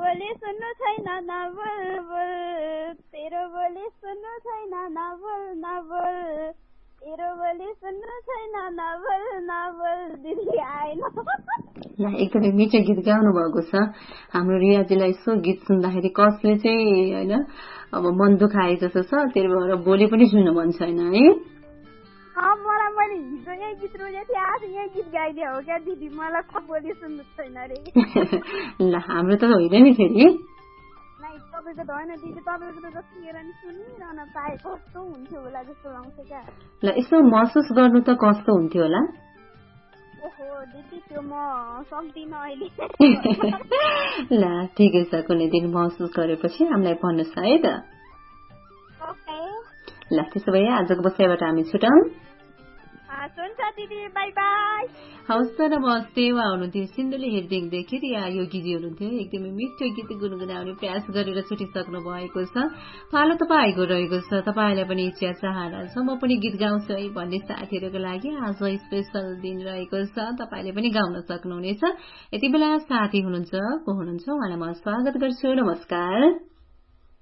बोली सुन्नु छैन नबोल बोल तेरो बोली सुन्नु छैन नबोल नबोल तेरो बोली सुन्नु छैन नबोल नबोल दिदी आएन। ल एकदमै मिठो गीत गाउनु भएको छ हाम्रो रियाजीलाई। यसो गीत सुन्दाखेरि कसले चाहिँ होइन अब मन दुखाए जस्तो छ, त्यही भएर बोली पनि सुन्नु मन छैन है। मलाई मैले हिजो यही गीत रोजेको थिएँ, आज यही गीत गाइदियो हो क्या दिदी, मलाई बोली सुन्नु छैन रे। ल हाम्रो त होइन नि फेरि। तपाईँको त होइन दिदी, तपाईँको त जतिखेर नि सुनिरहन पाए कस्तो हुन्थ्यो होला जस्तो लाग्छ क्या। ल यसो महसुस गर्नु त कस्तो हुन्थ्यो होला। ओहो दिदी त्यो म सक्दिनँ अहिले। ल ठिकै छ, कुनै दिन महसुस गरेपछि हामीलाई भन्नुहोस् है त। ल त्यसो भए आजको बसाइबाट हामी छुटौँ। हवस् त नमस्ते। उहाँ हुनुहुन्थ्यो सिन्धुली हेर्देखि रिया योगीजी हुनुहुन्थ्यो। एकदमै मिठो गीत गुनगुनाउने प्रयास गरेर छुटिसक्नु भएको छ। पालो तपाईँको रहेको छ। तपाईँलाई पनि इच्छा चाहना छ म पनि गीत गाउँछु है भन्ने साथीहरूको लागि आज स्पेशल दिन रहेको छ। तपाईँले पनि गाउन सक्नुहुनेछ। यति बेला साथी हुनुहुन्छ को हुनुहुन्छ उहाँलाई म स्वागत गर्छु। नमस्कार।